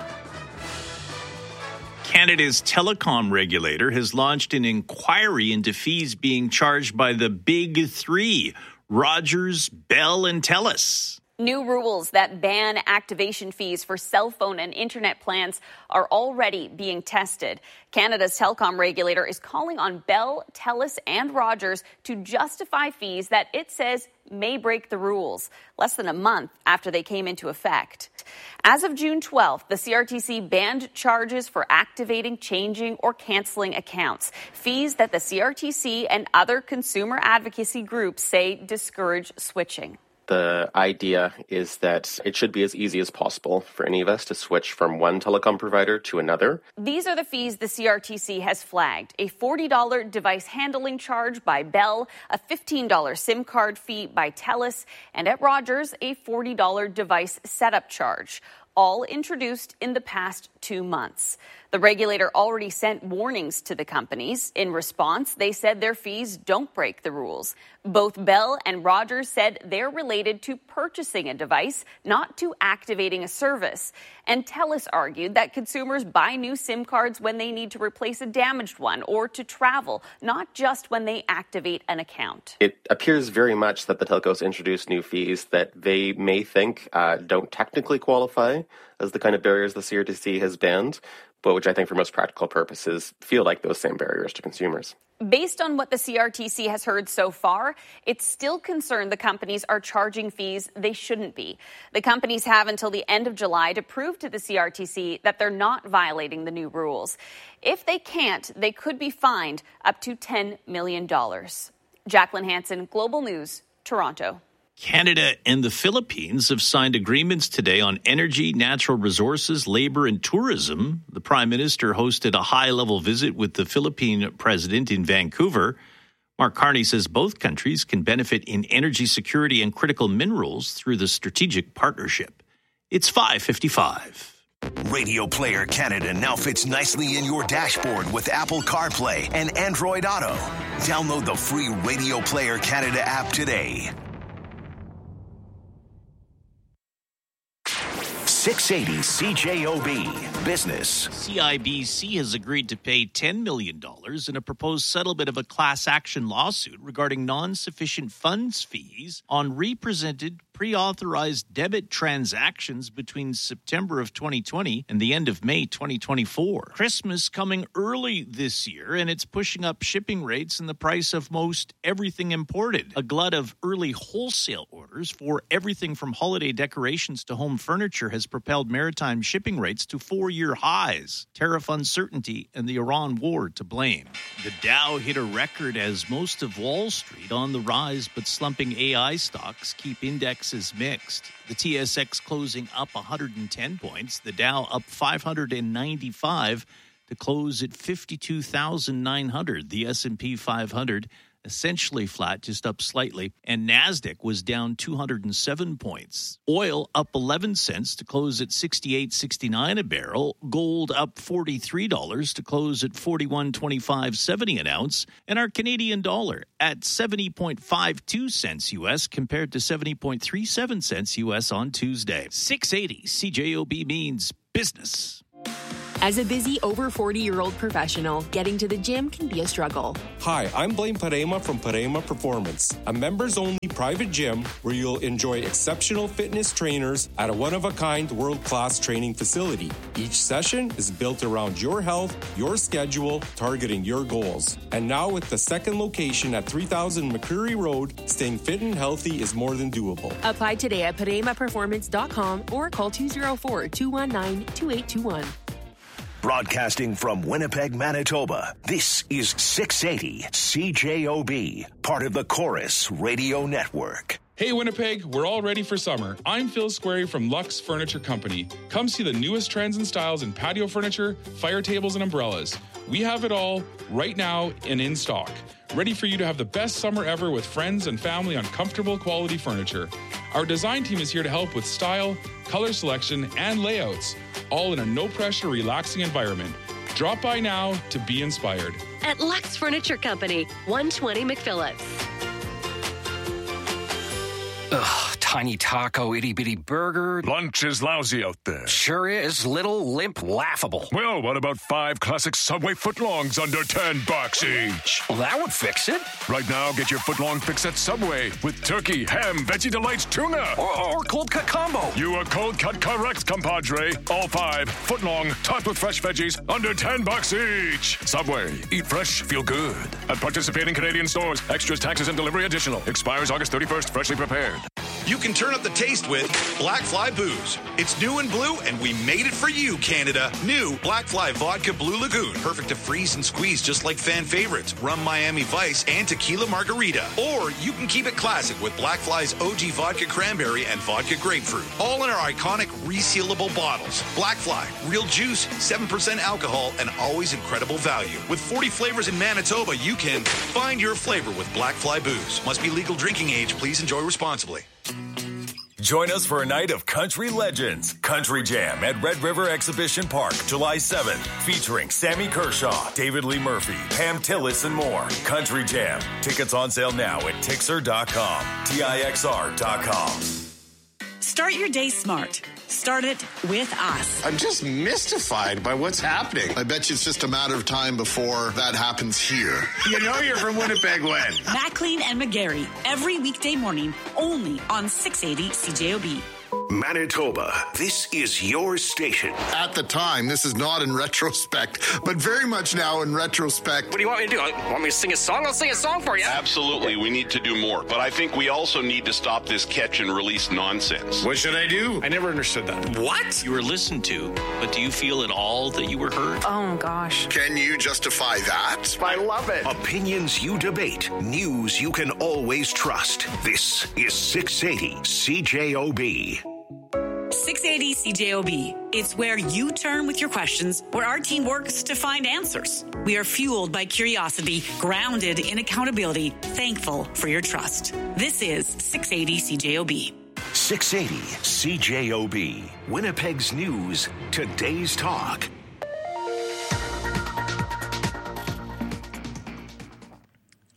Canada's telecom regulator has launched an inquiry into fees being charged by the big three, Rogers, Bell, and TELUS. New rules that ban activation fees for cell phone and internet plans are already being tested. Canada's telecom regulator is calling on Bell, TELUS, and Rogers to justify fees that it says may break the rules, less than a month after they came into effect. As of June twelfth, the C R T C banned charges for activating, changing, or canceling accounts, fees that the C R T C and other consumer advocacy groups say discourage switching. The idea is that it should be as easy as possible for any of us to switch from one telecom provider to another. These are the fees the C R T C has flagged. A forty dollars device handling charge by Bell, a fifteen dollars SIM card fee by TELUS, and at Rogers, a forty dollars device setup charge, all introduced in the past two months. The regulator already sent warnings to the companies. In response, they said their fees don't break the rules. Both Bell and Rogers said they're related to purchasing a device, not to activating a service. And TELUS argued that consumers buy new SIM cards when they need to replace a damaged one or to travel, not just when they activate an account. It appears very much that the telcos introduced new fees that they may think uh, don't technically qualify as the kind of barriers the C R T C has banned, but which I think for most practical purposes feel like those same barriers to consumers. Based on what the C R T C has heard so far, it's still concerned the companies are charging fees they shouldn't be. The companies have until the end of July to prove to the C R T C that they're not violating the new rules. If they can't, they could be fined up to ten million dollars. Jacqueline Hansen, Global News, Toronto. Canada and the Philippines have signed agreements today on energy, natural resources, labor, and tourism. The Prime Minister hosted a high-level visit with the Philippine president in Vancouver. Mark Carney says both countries can benefit in energy security and critical minerals through the strategic partnership. It's five fifty-five. Radio Player Canada now fits nicely in your dashboard with Apple CarPlay and Android Auto. Download the free Radio Player Canada app today. six eighty C J O B Business. C I B C has agreed to pay ten million dollars in a proposed settlement of a class action lawsuit regarding non-sufficient funds fees on represented pre-authorized debit transactions between September of twenty twenty and the end of May twenty twenty-four. Christmas coming early this year, and it's pushing up shipping rates and the price of most everything imported. A glut of early wholesale orders for everything from holiday decorations to home furniture has propelled maritime shipping rates to four-year highs. Tariff uncertainty and the Iran war to blame. The Dow hit a record as most of Wall Street on the rise, but slumping A I stocks keep index is mixed. The T S X closing up one hundred ten points, the Dow up five hundred ninety-five to close at fifty-two thousand nine hundred. The S and P five hundred essentially flat, just up slightly, and NASDAQ was down two hundred seven points. Oil up eleven cents to close at sixty-eight sixty-nine a barrel. Gold up forty-three dollars to close at forty-one twenty-five seventy an ounce. And our Canadian dollar at seventy point five two cents U S compared to seventy point three seven cents U S on Tuesday. six eighty C J O B means business. As a busy over forty-year-old professional, getting to the gym can be a struggle. Hi, I'm Blaine Parema from Parema Performance, a members-only private gym where you'll enjoy exceptional fitness trainers at a one-of-a-kind world-class training facility. Each session is built around your health, your schedule, targeting your goals. And now with the second location at three thousand McCreary Road, staying fit and healthy is more than doable. Apply today at parema performance dot com or call two oh four, two one nine, two eight two one. Broadcasting from Winnipeg, Manitoba, this is six eighty C J O B, part of the Chorus Radio Network. Hey Winnipeg, we're all ready for summer. I'm Phil Squarey from Lux Furniture Company. Come see the newest trends and styles in patio furniture, fire tables, and umbrellas. We have it all right now and in stock. Ready for you to have the best summer ever with friends and family on comfortable quality furniture. Our design team is here to help with style, color selection, and layouts, all in a no-pressure, relaxing environment. Drop by now to be inspired. At Lux Furniture Company, one twenty McPhillips. Ugh, tiny taco, itty-bitty burger. Lunch is lousy out there. Sure is. Little, limp, laughable. Well, what about five classic Subway footlongs under ten bucks each? Well, that would fix it. Right now, get your footlong fix at Subway with turkey, ham, veggie delights, tuna. Or, or cold cut combo. You are cold cut correct, compadre. All five footlong, topped with fresh veggies, under ten bucks each. Subway. Eat fresh, feel good. At participating Canadian stores. Extras, taxes, and delivery additional. Expires August thirty-first. Freshly prepared. You can turn up the taste with Black Fly Booze. It's new and blue, and we made it for you, Canada. New Black Fly Vodka Blue Lagoon. Perfect to freeze and squeeze just like fan favorites, Rum Miami Vice, and Tequila Margarita. Or you can keep it classic with Black Fly's O G Vodka Cranberry and Vodka Grapefruit. All in our iconic resealable bottles. Black Fly, real juice, seven percent alcohol, and always incredible value. With forty flavors in Manitoba, you can find your flavor with Black Fly Booze. Must be legal drinking age. Please enjoy responsibly. Join us for a night of country legends. Country Jam at Red River Exhibition Park, July seventh. Featuring Sammy Kershaw, David Lee Murphy, Pam Tillis, and more. Country Jam. Tickets on sale now at Tixer dot com. T I X R dot com. Start your day smart. Start it with us. I'm just mystified by what's happening. I bet you it's just a matter of time before that happens here. You know you're from Winnipeg when? Maclean and McGarry, every weekday morning, only on six eighty C J O B. Manitoba, this is your station. At the time, this is not in retrospect, but very much now in retrospect. What do you want me to do? Want me to sing a song? I'll sing a song for you. Absolutely, we need to do more. But I think we also need to stop this catch and release nonsense. What should I do? I never understood that. What? You were listened to, but do you feel at all that you were heard? Oh, gosh. Can you justify that? I love it. Opinions you debate, news you can always trust. This is six eighty C J O B. six eighty C J O B. It's where you turn with your questions, where our team works to find answers. We are fueled by curiosity, grounded in accountability, thankful for your trust. This is six eighty C J O B. six eighty C J O B. Winnipeg's news, today's talk.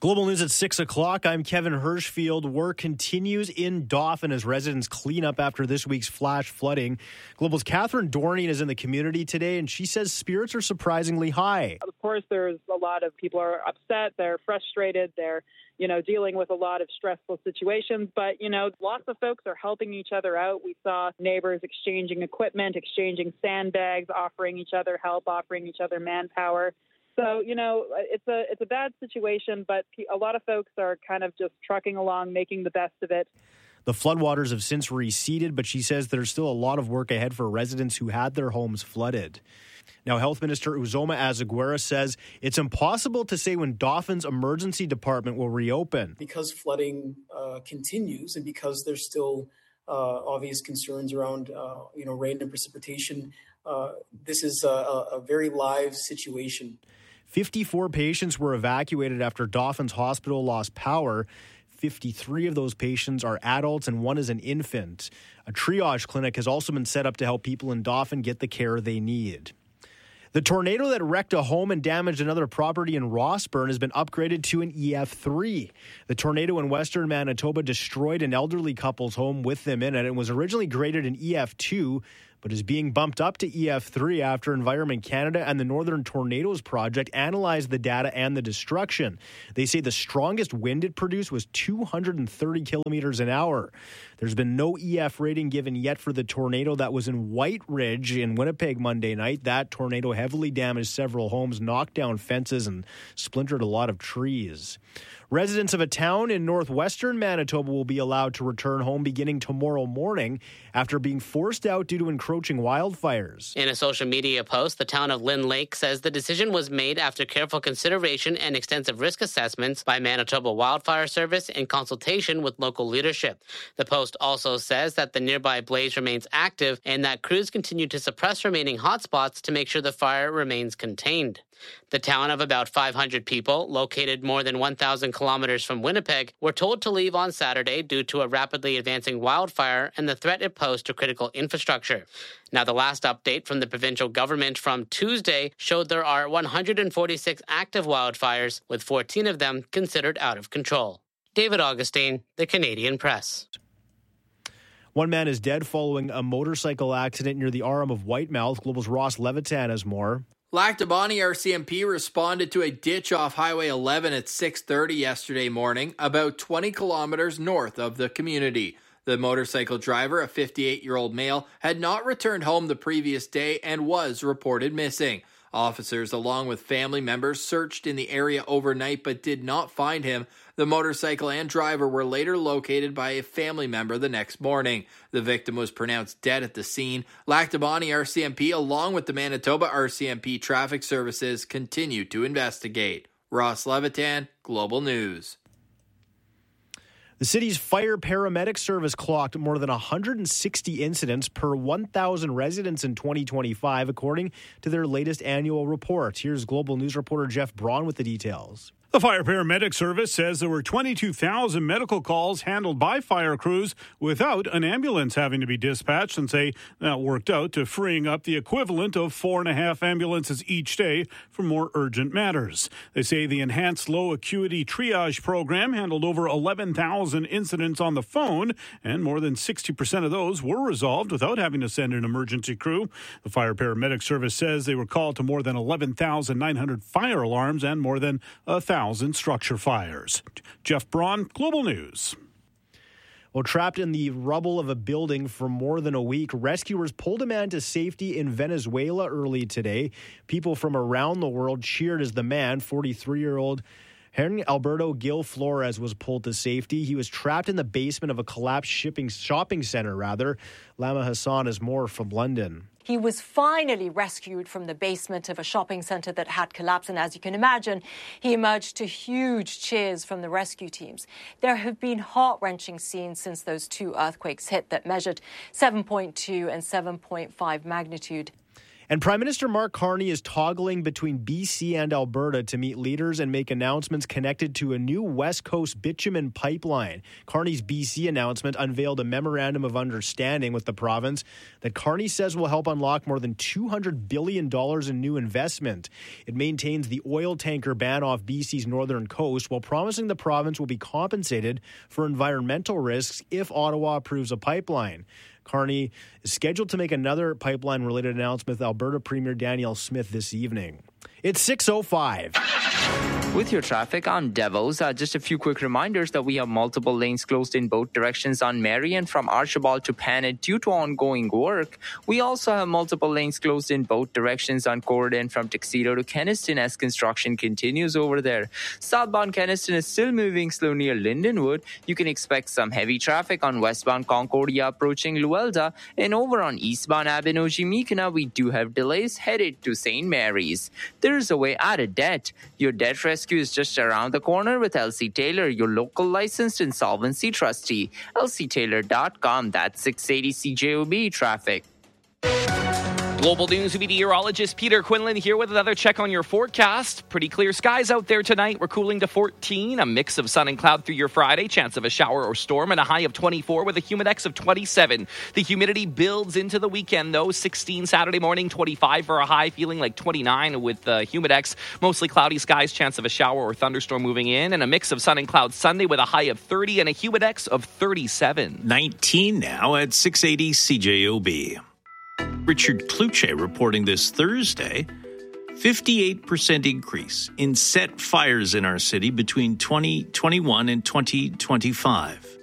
Global News at six o'clock. I'm Kevin Hirschfield. Work continues in Dauphin as residents clean up after this week's flash flooding. Global's Catherine Dornian is in the community today, and she says spirits are surprisingly high. Of course, there's a lot of people are upset. They're frustrated. They're, you know, dealing with a lot of stressful situations. But, you know, lots of folks are helping each other out. We saw neighbors exchanging equipment, exchanging sandbags, offering each other help, offering each other manpower. So, you know, it's a it's a bad situation, but a lot of folks are kind of just trucking along, making the best of it. The floodwaters have since receded, but she says there's still a lot of work ahead for residents who had their homes flooded. Now, Health Minister Uzoma Azaguera says it's impossible to say when Daufin's emergency department will reopen. Because flooding uh, continues and because there's still uh, obvious concerns around, uh, you know, rain and precipitation, uh, this is a, a very live situation. fifty-four patients were evacuated after Daufin's hospital lost power. fifty-three of those patients are adults and one is an infant. A triage clinic has also been set up to help people in Dauphin get the care they need. The tornado that wrecked a home and damaged another property in Rossburn has been upgraded to an E F three. The tornado in western Manitoba destroyed an elderly couple's home with them in it. It was originally graded an E F two, but is being bumped up to E F three after Environment Canada and the Northern Tornadoes Project analyzed the data and the destruction. They say the strongest wind it produced was two hundred thirty kilometers an hour. There's been no E F rating given yet for the tornado that was in White Ridge in Winnipeg Monday night. That tornado heavily damaged several homes, knocked down fences, and splintered a lot of trees. Residents of a town in northwestern Manitoba will be allowed to return home beginning tomorrow morning after being forced out due to encroaching wildfires. In a social media post, the town of Lynn Lake says the decision was made after careful consideration and extensive risk assessments by Manitoba Wildfire Service in consultation with local leadership. The post also says that the nearby blaze remains active and that crews continue to suppress remaining hotspots to make sure the fire remains contained. The town of about five hundred people, located more than one thousand kilometers from Winnipeg, were told to leave on Saturday due to a rapidly advancing wildfire and the threat it posed to critical infrastructure. Now, the last update from the provincial government from Tuesday showed there are one hundred forty-six active wildfires, with fourteen of them considered out of control. David Augustine, The Canadian Press. One man is dead following a motorcycle accident near the Arm of Whitemouth. Global's Ross Levitan has more. Lac du Bonny R C M P responded to a ditch off Highway eleven at six thirty yesterday morning, about twenty kilometers north of the community. The motorcycle driver, a fifty-eight-year-old male, had not returned home the previous day and was reported missing. Officers, along with family members, searched in the area overnight but did not find him. The motorcycle and driver were later located by a family member the next morning. The victim was pronounced dead at the scene. Lac du Bonny R C M P, along with the Manitoba R C M P Traffic Services, continue to investigate. Ross Levitan, Global News. The city's fire paramedic service clocked more than one hundred sixty incidents per one thousand residents in twenty twenty-five, according to their latest annual report. Here's Global News reporter Jeff Braun with the details. The Fire Paramedic Service says there were twenty-two thousand medical calls handled by fire crews without an ambulance having to be dispatched, and say that worked out to freeing up the equivalent of four and a half ambulances each day for more urgent matters. They say the enhanced low acuity triage program handled over eleven thousand incidents on the phone, and more than sixty percent of those were resolved without having to send an emergency crew. The Fire Paramedic Service says they were called to more than eleven thousand nine hundred fire alarms and more than one thousand structure fires. Jeff Braun, Global News. Well, trapped in the rubble of a building for more than a week, rescuers pulled a man to safety in Venezuela early today. People from around the world cheered as the man, forty-three-year-old Henry Alberto Gil Flores, was pulled to safety. He was trapped in the basement of a collapsed shipping shopping center, rather. Lama Hassan has more from London. He was finally rescued from the basement of a shopping centre that had collapsed, and as you can imagine, he emerged to huge cheers from the rescue teams. There have been heart-wrenching scenes since those two earthquakes hit that measured seven point two and seven point five magnitude. And Prime Minister Mark Carney is toggling between B C and Alberta to meet leaders and make announcements connected to a new West Coast bitumen pipeline. Carney's B C announcement unveiled a memorandum of understanding with the province that Carney says will help unlock more than two hundred billion dollars in new investment. It maintains the oil tanker ban off B C's northern coast while promising the province will be compensated for environmental risks if Ottawa approves a pipeline. Carney is scheduled to make another pipeline-related announcement with Alberta Premier Danielle Smith this evening. It's six oh five. With your traffic on Devos, uh, just a few quick reminders that we have multiple lanes closed in both directions on Marion from Archibald to Panet due to ongoing work. We also have multiple lanes closed in both directions on Corridor from Tuxedo to Kenaston as construction continues over there. Southbound Kenaston is still moving slow near Lindenwood. You can expect some heavy traffic on westbound Concordia approaching Luelda, and over on eastbound Abinogi-Mekina, we do have delays headed to Saint Mary's. There's a way out of debt. Your debt rescue is just around the corner with Elsie Taylor, your local licensed insolvency trustee. elsie taylor dot com. That's six eighty C J O B traffic. Global News meteorologist Peter Quinlan here with another check on your forecast. Pretty clear skies out there tonight. We're cooling to fourteen, a mix of sun and cloud through your Friday, chance of a shower or storm, and a high of twenty-four with a humidex of twenty-seven. The humidity builds into the weekend, though. sixteen Saturday morning, twenty-five for a high, feeling like twenty-nine with the humidex. Mostly cloudy skies, chance of a shower or thunderstorm moving in, and a mix of sun and cloud Sunday with a high of thirty and a humidex of thirty-seven. nineteen now at six eighty C J O B. Richard Kluche reporting this Thursday, fifty-eight percent increase in set fires in our city between twenty twenty-one and twenty twenty-five.